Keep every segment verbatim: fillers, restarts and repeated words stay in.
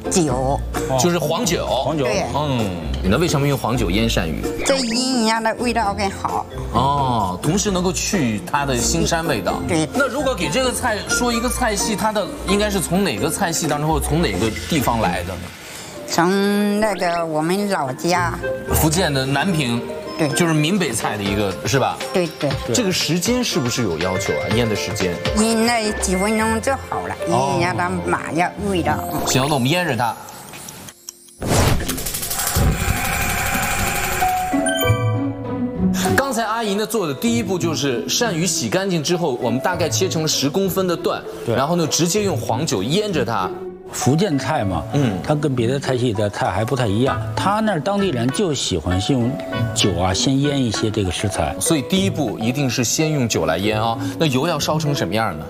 酒， 就是黄酒。 黄酒。 对， 嗯，那为什么用黄酒腌鳝鱼？ 这腌它的味道更好。 哦，同时能够去它的腥膻味道。 对。 那如果给这个菜说一个菜系，它的应该是从哪个菜系当中，或者从哪个地方来的呢？ 从那个我们老家， 福建的南平。 对， 就是闽北菜的一个，是吧？ 对对。 这个时间是不是有要求啊？腌的时间？ 腌那几分钟就好了，腌一下它马上味道。 行，那我们腌着它。刚才阿姨呢做的第一步就是鳝鱼洗干净之后，我们大概切成了十公分的段，然后呢直接用黄酒腌着它。 福建菜嘛，嗯，它跟别的菜系的菜还不太一样，他那儿当地人就喜欢用酒啊，先腌一些这个食材。 所以第一步一定是先用酒来腌啊。那油要烧成什么样呢？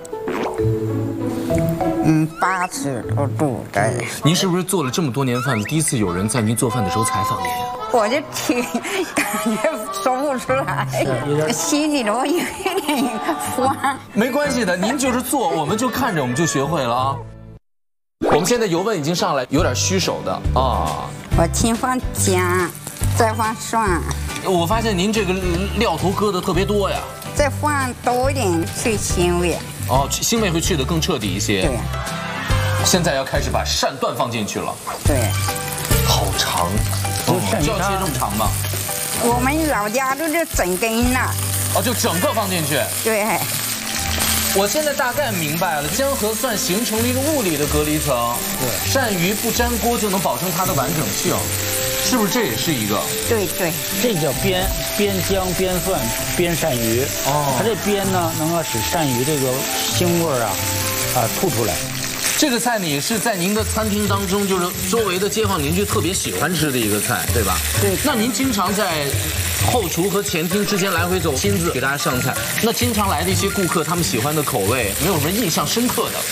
嗯，八十多度的。 您是不是做了这么多年饭，第一次有人在您做饭的时候采访您？ 我就听，感觉说不出来，心里头有点慌。 没关系的，您就是做，我们就看着，我们就学会了啊。我们现在油温已经上来，有点虚手的啊。 我先放姜，再放蒜。 我发现您这个料头搁的特别多呀。 再放多一点去腥味。 哦，腥味会去得更彻底一些。 对。 现在要开始把鳝段放进去了。 对。 好长，哦，就要切这么长吗？ 我们老家都是整根的。 哦，就整个放进去。 对。 我现在大概明白了，姜和蒜形成了一个物理的隔离层，对，鳝鱼不粘锅就能保证它的完整性，是不是这也是一个？ 对对， 这叫煸煸姜煸蒜煸鳝鱼。哦，它这煸呢，能够使鳝鱼这个腥味儿啊啊吐出来。 这个菜呢也是在您的餐厅当中，就是周围的街坊邻居特别喜欢吃的一个菜，对吧？ 对。 那您经常在后厨和前厅之间来回走，亲自给大家上菜。那经常来的一些顾客，他们喜欢的口味，没有什么印象深刻的？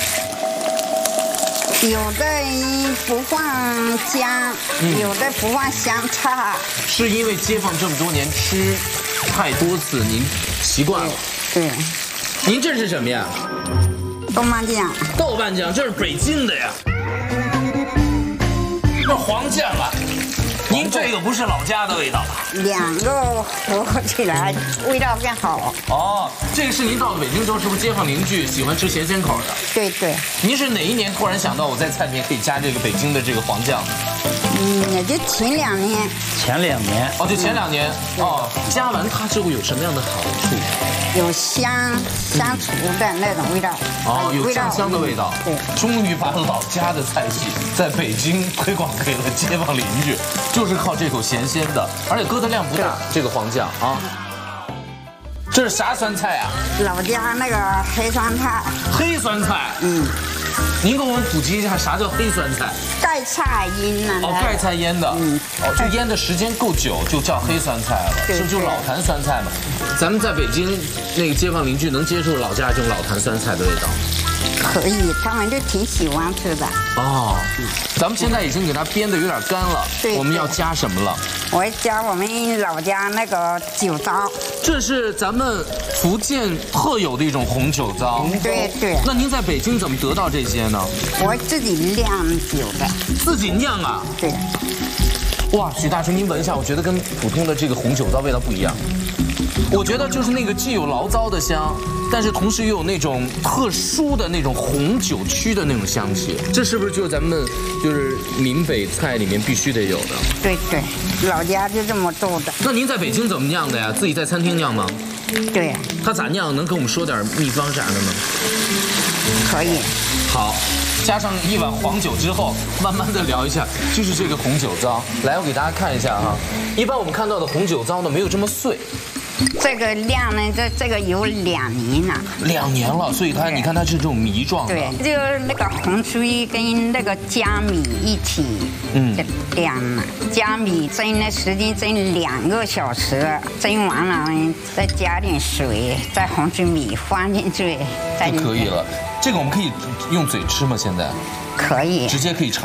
有的不放姜，嗯、有的不放香菜。 是因为街坊这么多年吃太多次，您习惯了。 对。 您这是什么呀？ 豆瓣酱。 豆瓣酱，这是北京的呀。这黄酱啊。您这个不是老家的味道吧？ 两个合起来味道更好。 哦，这个是您到了北京之后，是不是街坊邻居喜欢吃咸鲜口的？ 对对。 您是哪一年突然想到我在菜里面可以加这个北京的这个黄酱？ 嗯，也就前两年。 前两年。 哦，就前两年。哦，加完它之后有什么样的好处？ 有香香厨的那种味道。 哦，有酱香的味道。 对。终于把老家的菜系在北京推广给了街坊邻居。就是靠这口咸鲜的，而且搁的量不大，这个黄酱啊。这是啥酸菜啊？ 老家那个黑酸菜。 黑酸菜。嗯。您给我们普及一下啥叫黑酸菜？ 盖菜腌的。 哦，盖菜腌的。嗯。哦，就腌的时间够久，就叫黑酸菜了。 对。 就就老坛酸菜嘛。咱们在北京那个街坊邻居能接受老家这种老坛酸菜的味道？ 可以，他们就挺喜欢吃的。 哦，咱们现在已经给它煸的有点干了， 对， 我们要加什么了？ 我要加我们老家那个酒糟。 这是咱们福建特有的一种红酒糟。 对对。 那您在北京怎么得到这些呢？ 我自己酿酒的。 自己酿啊？ 对。 哇，许大厨，您闻一下，我觉得跟普通的这个红酒糟味道不一样。我觉得就是那个既有醪糟的香，但是同时又有那种特殊的那种红酒曲的那种香气，这是不是就是咱们就是闽北菜里面必须得有的？ 对对，老家就这么做的。 那您在北京怎么酿的呀？自己在餐厅酿吗？ 对。 他咋酿？能跟我们说点秘方啥的吗？ 可以。 好，加上一碗黄酒之后，慢慢的聊一下，就是这个红酒糟。来，我给大家看一下哈。一般我们看到的红酒糟呢，没有这么碎。 这个量呢，这这个有两年了。 两年了，所以它你看它是这种糜状的。 对，就是那个红曲跟那个江米一起嗯晾嘛，江米蒸的时间蒸两个小时，蒸完了再加点水，再红曲米放进去， 就可以了。这个我们可以用嘴吃吗？现在？ 可以。 直接可以尝。